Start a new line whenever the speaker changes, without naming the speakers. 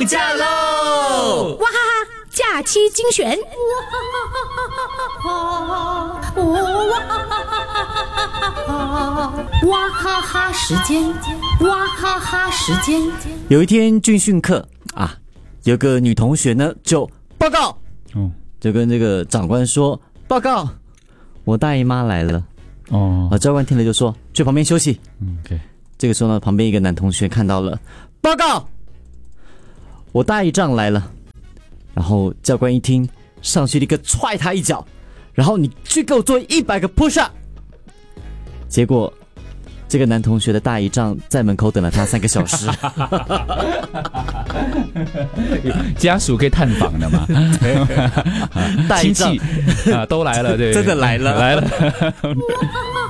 放假喽！
哇哈哈，假期精选。哇哈哈时间，哇哈哈时间。
有一天军训课啊，有个女同学呢就报告，就跟这个长官说报告，我大姨妈来了。教官听了就说去旁边休息。
OK。
这个时候呢，旁边一个男同学看到了，报告，我大姨丈来了。然后教官一听，上去立刻踹他一脚，然后你去给我做100个 push up。结果这个男同学的大姨丈在门口等了他3个小时。
家属可以探访的嘛？亲戚都来了，对，
真的来了。